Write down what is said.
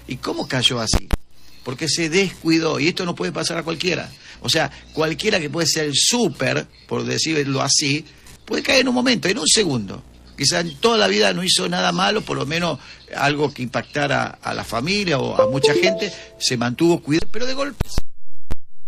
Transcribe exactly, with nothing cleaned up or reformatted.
¿Y cómo cayó así? Porque se descuidó, y esto no puede pasar a cualquiera. O sea, cualquiera que puede ser súper, por decirlo así, puede caer en un momento, en un segundo. Quizás en toda la vida no hizo nada malo, por lo menos algo que impactara a la familia o a mucha gente, se mantuvo cuidado, pero de golpe